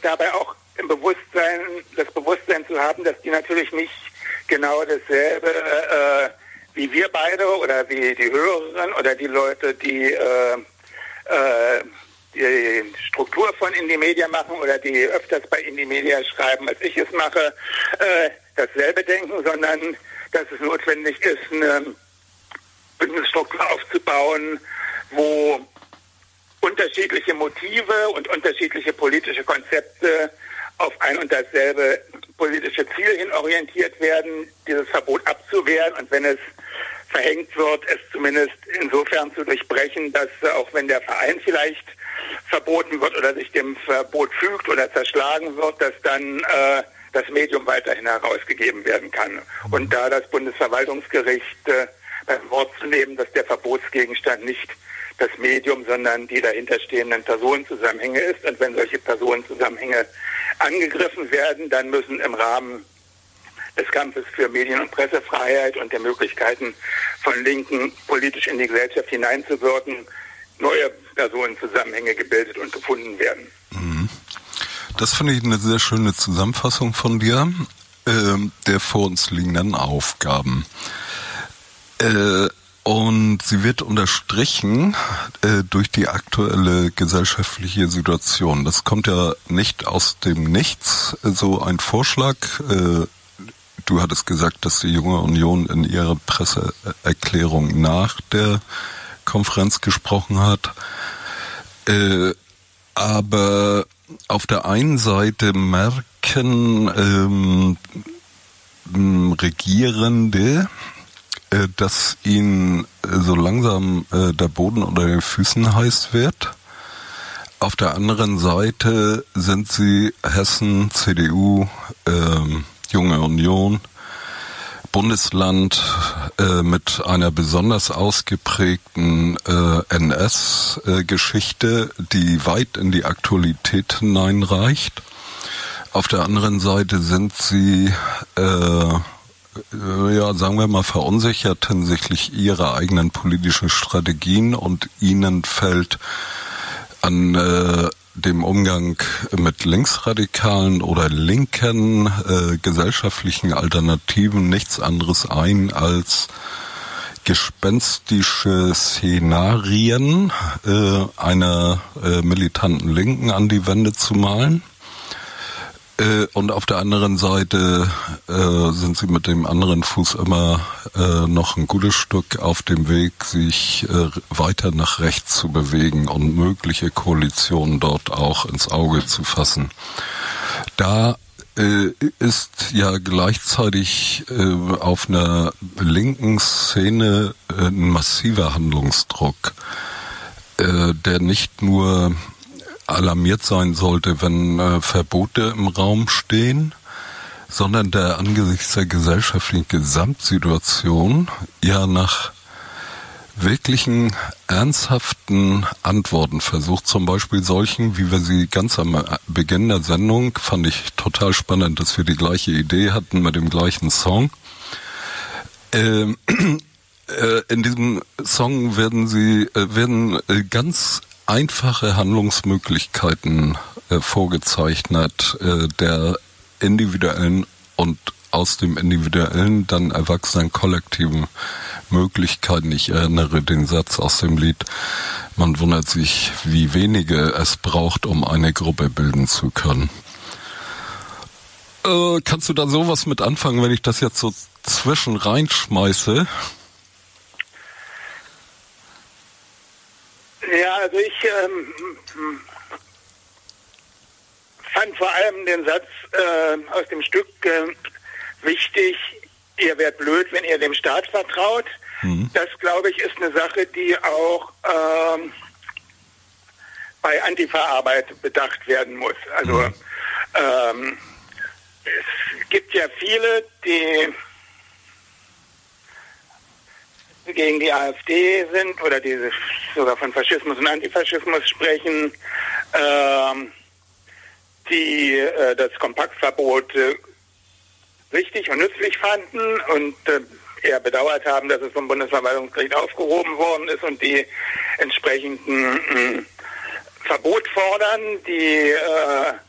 dabei auch das Bewusstsein zu haben, dass die natürlich nicht genau dasselbe wie wir beide oder wie die Hörerin oder die Leute, die die Struktur von Indie Media machen oder die öfters bei Indie Media schreiben, als ich es mache, dasselbe denken, sondern dass es notwendig ist, eine Bündnisstruktur aufzubauen, wo unterschiedliche Motive und unterschiedliche politische Konzepte auf ein und dasselbe politische Ziel hin orientiert werden, dieses Verbot abzuwehren und wenn es verhängt wird, es zumindest insofern zu durchbrechen, dass auch wenn der Verein vielleicht verboten wird oder sich dem Verbot fügt oder zerschlagen wird, dass dann das Medium weiterhin herausgegeben werden kann. Und da das Bundesverwaltungsgericht beim Wort zu nehmen, dass der Verbotsgegenstand nicht das Medium, sondern die dahinterstehenden Personenzusammenhänge ist. Und wenn solche Personenzusammenhänge angegriffen werden, dann müssen im Rahmen des Kampfes für Medien- und Pressefreiheit und der Möglichkeiten von Linken politisch in die Gesellschaft hineinzuwirken, neue Personenzusammenhänge gebildet und gefunden werden. Das finde ich eine sehr schöne Zusammenfassung von dir, der vor uns liegenden Aufgaben. Und sie wird unterstrichen durch die aktuelle gesellschaftliche Situation. Das kommt ja nicht aus dem Nichts, so ein Vorschlag. Du hattest gesagt, dass die Junge Union in ihrer Presseerklärung nach der Konferenz gesprochen hat. Aber auf der einen Seite merken Regierende, dass ihnen so langsam der Boden unter den Füßen heiß wird. Auf der anderen Seite sind sie Hessen, CDU, Junge Union, Bundesland mit einer besonders ausgeprägten NS-Geschichte, die weit in die Aktualität hineinreicht. Auf der anderen Seite sind sie sagen wir mal, verunsichert hinsichtlich ihrer eigenen politischen Strategien und ihnen fällt an dem Umgang mit Linksradikalen oder linken gesellschaftlichen Alternativen nichts anderes ein als gespenstische Szenarien einer militanten Linken an die Wände zu malen. Und auf der anderen Seite sind sie mit dem anderen Fuß immer noch ein gutes Stück auf dem Weg, sich weiter nach rechts zu bewegen und mögliche Koalitionen dort auch ins Auge zu fassen. Da ist ja gleichzeitig auf einer linken Szene ein massiver Handlungsdruck, der nicht nur alarmiert sein sollte, wenn Verbote im Raum stehen, sondern der angesichts der gesellschaftlichen Gesamtsituation ja nach wirklichen, ernsthaften Antworten versucht, zum Beispiel solchen, wie wir sie ganz am Beginn der Sendung, fand ich total spannend, dass wir die gleiche Idee hatten mit dem gleichen Song. In diesem Song werden ganz einfache Handlungsmöglichkeiten vorgezeichnet, der individuellen und aus dem individuellen dann erwachsenen kollektiven Möglichkeiten. Ich erinnere den Satz aus dem Lied: Man wundert sich, wie wenige es braucht, um eine Gruppe bilden zu können. Kannst du da sowas mit anfangen, wenn ich das jetzt so zwischen reinschmeiße? Ja, also ich fand vor allem den Satz aus dem Stück wichtig: Ihr werdet blöd, wenn ihr dem Staat vertraut. Das, glaube ich, ist eine Sache, die auch bei Antifa-Arbeit bedacht werden muss. Also es gibt ja viele, die gegen die AfD sind oder die sogar von Faschismus und Antifaschismus sprechen, die das Kompaktverbot richtig und nützlich fanden und eher bedauert haben, dass es vom Bundesverwaltungsgericht aufgehoben worden ist und die entsprechenden Verbot fordern, die